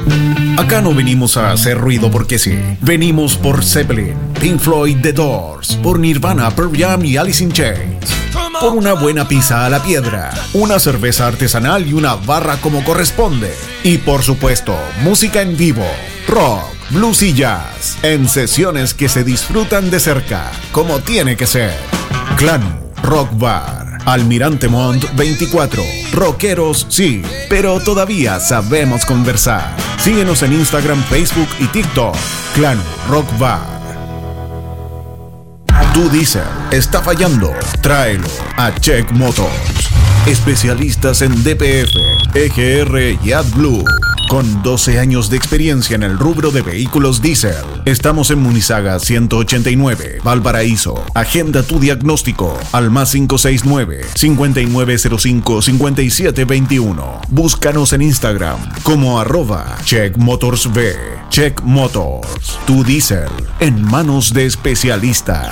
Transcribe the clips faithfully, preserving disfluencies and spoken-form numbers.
Acá no venimos a hacer ruido porque sí. Venimos por Zeppelin, Pink Floyd, The Doors, por Nirvana, Pearl Jam y Alice in Chains. Por una buena pizza a la piedra, una cerveza artesanal y una barra como corresponde. Y por supuesto, música en vivo, rock, blues y jazz, en sesiones que se disfrutan de cerca, como tiene que ser. Clanu Rock Bar, Almirante Montt veinticuatro. Rockeros sí, pero todavía sabemos conversar. Síguenos en Instagram, Facebook y TikTok. Clanu Rock Bar. Tu diésel está fallando. Tráelo a Check Motors. Especialistas en D P F, E G R y AdBlue. Con doce años de experiencia en el rubro de vehículos diésel. Estamos en Munizaga ciento ochenta y nueve, Valparaíso. Agenda tu diagnóstico al más cinco seis nueve, cinco nueve cero cinco, cinco siete dos uno. Búscanos en Instagram como arroba CheckMotorsB. Check Motors, tu diésel en manos de especialistas.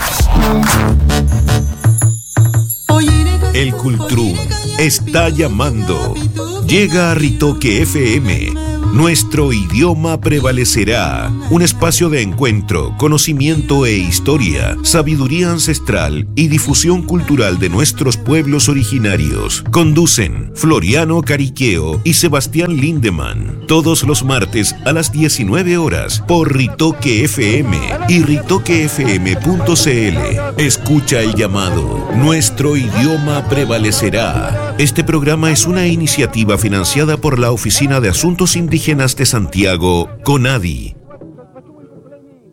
El Cultrún está llamando. Llega a Ritoque F M. Nuestro idioma prevalecerá. Un espacio de encuentro, conocimiento e historia, sabiduría ancestral y difusión cultural de nuestros pueblos originarios. Conducen Floriano Cariqueo y Sebastián Lindemann. Todos los martes a las diecinueve horas por Ritoque F M y ritoque f m punto c l. Escucha el llamado. Nuestro idioma prevalecerá. Este programa es una iniciativa financiada por la Oficina de Asuntos Indígenas de Santiago, CONADI.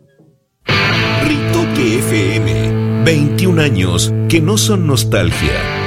Ritoque F M, veintiún años que no son nostalgia,